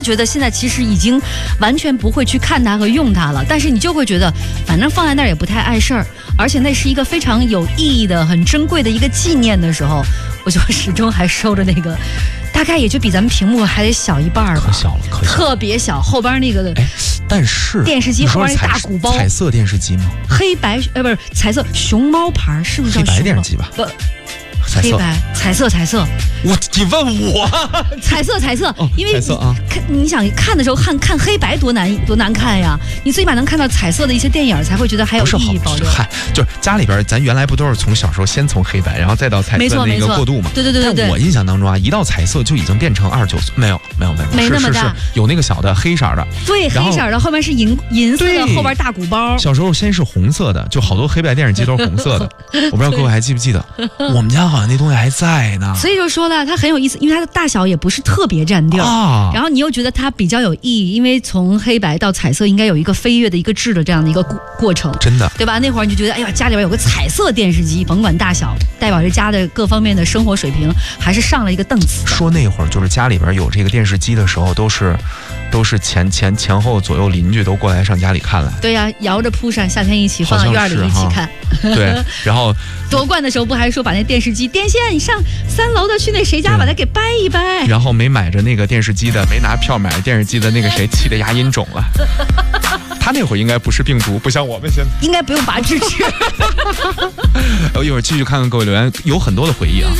觉得现在其实已经完全不会去看它和用它了，但是你就会觉得反正放在那儿也不太碍事儿，而且那是一个非常有意义的很珍贵的一个纪念的时候，我就始终还收着那个，大概也就比咱们屏幕还得小一半吧， 可小了， 特别小，后边那个但是电视机后边一大鼓包， 彩色电视机吗？ 黑白不是彩色熊猫牌，是不是叫黑白电视机吧？ 不。黑白彩色， 你问我彩色，因为彩色啊， 你想看的时候看黑白多难看呀，你最起码能看到彩色的一些电影，才会觉得还有意义保留。 嗨，就是家里边咱原来不都是从小时候先从黑白，然后再到彩色那个过渡嘛？ 对。 但我印象当中啊，一到彩色就已经变成29岁，没那么大， 是有那个小的黑色的， 对，黑色的后面是银色的，后边大鼓包。 小时候先是红色的，就好多黑白电视机都是红色的，我不知道各位还记不记得？我们家好像那东西还在呢。 所以就说了，它很有意思，因为它的大小也不是特别占地儿啊， 然后你又觉得它比较有意义，因为从黑白到彩色应该有一个飞跃的一个质的这样的一个过程， 真的， 对吧？那会儿你就觉得，哎呀，家里边有个彩色电视机，甭管大小，代表着家的各方面的生活水平还是上了一个档次。 说那会儿就是家里边有这个电视机的时候，都是前后左右邻居都过来上家里看来。 对呀，摇着铺扇，夏天一起放到院里一起看。 对，然后夺冠的时候不还说把那电视机电线你上3楼的去那谁家把它给掰一掰， 然后没买着那个电视机的，没拿票买电视机的那个谁气得牙龈肿了。他那会儿应该不是病毒，不像我们现在， 应该不用拔智齿。 一会儿继续看看各位留言，有很多的回忆啊。